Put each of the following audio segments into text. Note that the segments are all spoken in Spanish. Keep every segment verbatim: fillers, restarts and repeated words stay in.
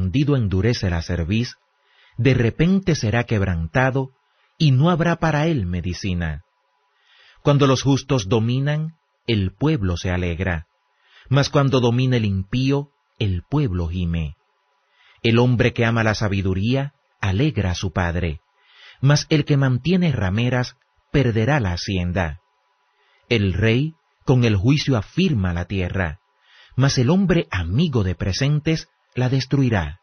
bandido endurece la cerviz, de repente será quebrantado, y no habrá para él medicina. Cuando los justos dominan, el pueblo se alegra, mas cuando domina el impío, el pueblo gime. El hombre que ama la sabiduría, alegra a su padre, mas el que mantiene rameras, perderá la hacienda. El rey con el juicio afirma la tierra, mas el hombre amigo de presentes la destruirá.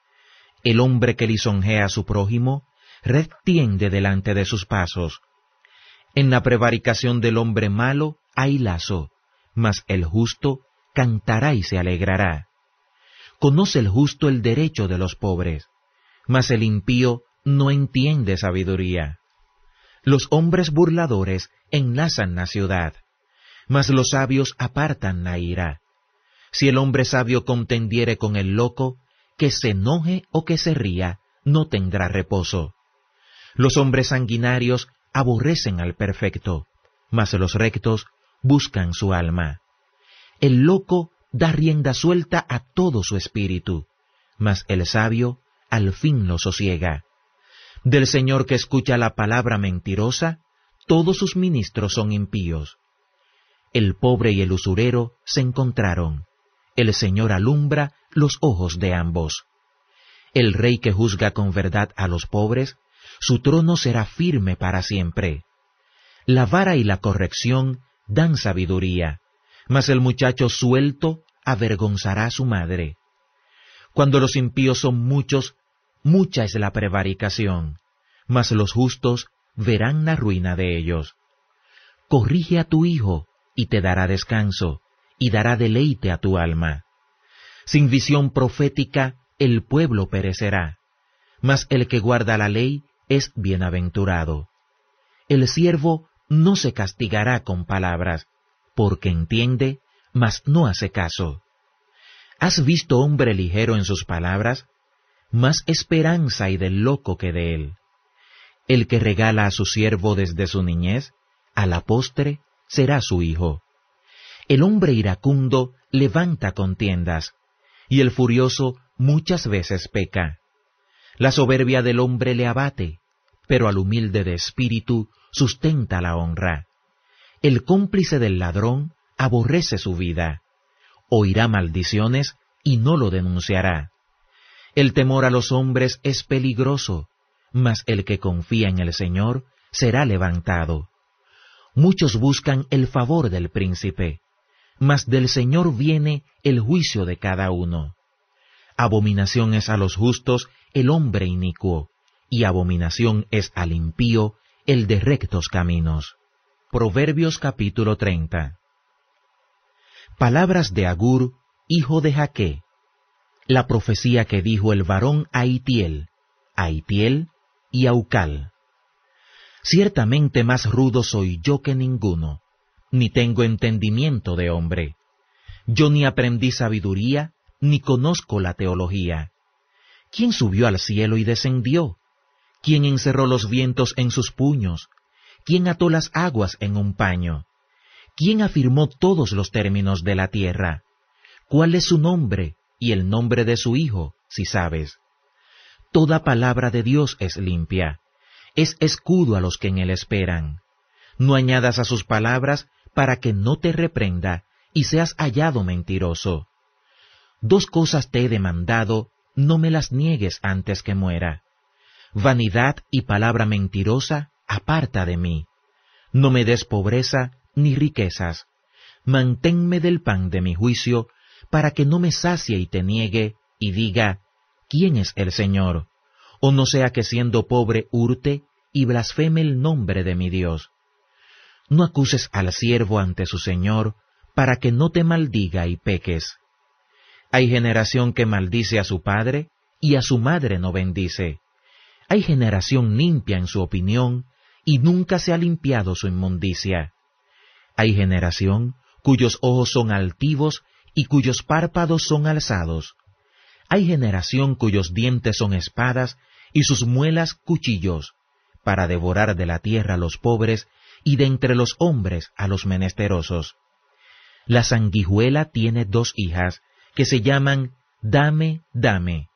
El hombre que lisonjea a su prójimo, red tiende delante de sus pasos. En la prevaricación del hombre malo hay lazo, mas el justo cantará y se alegrará. Conoce el justo el derecho de los pobres, mas el impío no entiende sabiduría. Los hombres burladores enlazan la ciudad, mas los sabios apartan la ira. Si el hombre sabio contendiere con el loco, que se enoje o que se ría, no tendrá reposo. Los hombres sanguinarios aborrecen al perfecto, mas los rectos buscan su alma. El loco da rienda suelta a todo su espíritu, mas el sabio al fin lo sosiega. Del Señor que escucha la palabra mentirosa, todos sus ministros son impíos. El pobre y el usurero se encontraron. El Señor alumbra los ojos de ambos. El rey que juzga con verdad a los pobres, su trono será firme para siempre. La vara y la corrección dan sabiduría, mas el muchacho suelto avergonzará a su madre. Cuando los impíos son muchos, mucha es la prevaricación, mas los justos verán la ruina de ellos. Corrige a tu hijo, y te dará descanso, y dará deleite a tu alma. Sin visión profética el pueblo perecerá, mas el que guarda la ley es bienaventurado. El siervo no se castigará con palabras, porque entiende, mas no hace caso. ¿Has visto hombre ligero en sus palabras? Más esperanza hay del loco que de él. El que regala a su siervo desde su niñez, a la postre será su hijo. El hombre iracundo levanta contiendas, y el furioso muchas veces peca. La soberbia del hombre le abate, pero al humilde de espíritu sustenta la honra. El cómplice del ladrón aborrece su vida, oirá maldiciones y no lo denunciará. El temor a los hombres es peligroso, mas el que confía en el Señor será levantado. Muchos buscan el favor del príncipe, mas del Señor viene el juicio de cada uno. Abominación es a los justos el hombre inicuo, y abominación es al impío el de rectos caminos. Proverbios capítulo treinta. Palabras de Agur, hijo de Jaque. La profecía que dijo el varón a Itiel, a Itiel y a Ucal. Ciertamente más rudo soy yo que ninguno, ni tengo entendimiento de hombre. Yo ni aprendí sabiduría, ni conozco la teología. ¿Quién subió al cielo y descendió? ¿Quién encerró los vientos en sus puños? ¿Quién ató las aguas en un paño? ¿Quién afirmó todos los términos de la tierra? ¿Cuál es su nombre y el nombre de su hijo, si sabes? Toda palabra de Dios es limpia, es escudo a los que en él esperan. No añadas a sus palabras para que no te reprenda y seas hallado mentiroso. Dos cosas te he demandado, no me las niegues antes que muera. Vanidad y palabra mentirosa, aparta de mí. No me des pobreza ni riquezas. Manténme del pan de mi juicio, para que no me sacie y te niegue, y diga, ¿quién es el Señor? O no sea que siendo pobre hurte y blasfeme el nombre de mi Dios. No acuses al siervo ante su Señor, para que no te maldiga y peques. Hay generación que maldice a su padre, y a su madre no bendice. Hay generación limpia en su opinión, y nunca se ha limpiado su inmundicia. Hay generación cuyos ojos son altivos, y cuyos párpados son alzados. Hay generación cuyos dientes son espadas, y sus muelas cuchillos, para devorar de la tierra a los pobres, y de entre los hombres a los menesterosos. La sanguijuela tiene dos hijas, que se llaman Dame, Dame,